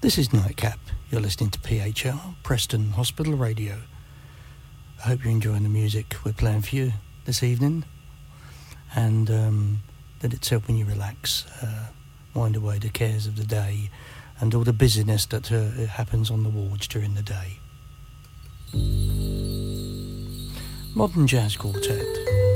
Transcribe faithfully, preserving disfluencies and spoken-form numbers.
This is Nightcap. You're listening to P H R, Preston Hospital Radio. I hope you're enjoying the music we're playing for you this evening, and um, that it's helping you relax, uh, wind away the cares of the day and all the busyness that uh, happens on the wards during the day. Modern Jazz Quartet.